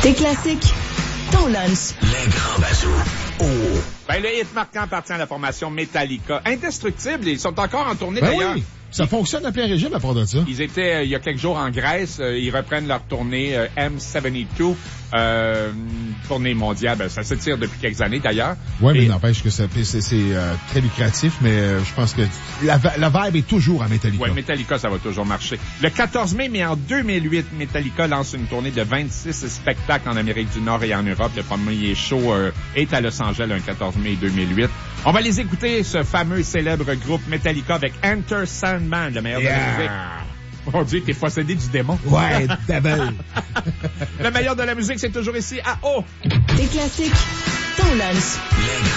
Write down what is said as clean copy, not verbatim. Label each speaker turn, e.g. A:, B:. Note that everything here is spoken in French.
A: Tes classiques, ton lunch.
B: Les grands bazous. Oh.
C: Ben, le hit marquant appartient à la formation Metallica. Indestructible, ils sont encore en tournée d'ailleurs.
D: Oui. Ça fonctionne à plein régime à part de ça.
C: Ils étaient il y a quelques jours en Grèce. Ils reprennent leur tournée M72, tournée mondiale. Ben, ça s'étire depuis quelques années d'ailleurs.
D: Oui, mais n'empêche que c'est très lucratif, mais je pense que la vibe est toujours à Metallica.
C: Oui, Metallica, ça va toujours marcher. Le 14 mai, mais en 2008, Metallica lance une tournée de 26 spectacles en Amérique du Nord et en Europe. Le premier show est à Los Angeles le 14 mai 2008. On va les écouter, ce fameux célèbre groupe Metallica avec Enter Sandman, le meilleur de la musique. Mon Dieu, t'es possédé du démon.
D: Ouais, devil.
C: Le meilleur de la musique, c'est toujours ici à O.
A: Tes classiques, ton lunch.